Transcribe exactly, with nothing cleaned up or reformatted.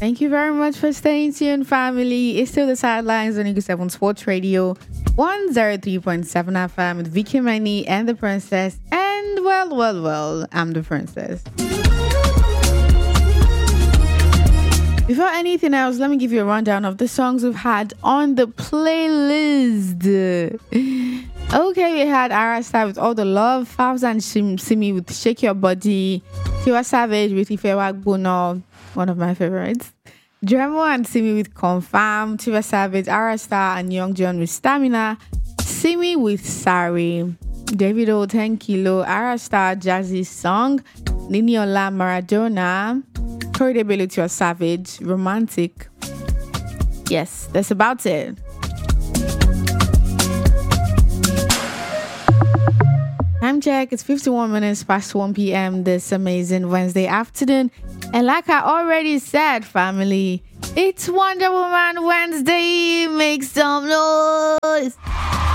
Thank you very much for staying tuned, family. It's still the sidelines on Eagle seven Sports Radio, one oh three point seven F M with Vicky Manny and the Princess. And well, well, well, I'm the Princess. Before anything else, let me give you a rundown of the songs we've had on the playlist. Okay, we had Arasta with All the Love, Fabs and Shim- Simi with Shake Your Body, Tiwa Savage with Ifewa Bono, one of my favorites, Dremo and Simi with Confirm, Tiwa Savage, Arasta and Young John with Stamina, Simi with Sari, Davido ten Kilo, Arasta, Jazzy Song, Niniola Maradona, Corey Bello, Tiwa Savage, Romantic. Yes, that's about it. Time check, it's fifty-one minutes past one p.m. this amazing Wednesday afternoon. And like I already said, family, it's Wonder Woman Wednesday. Make some noise.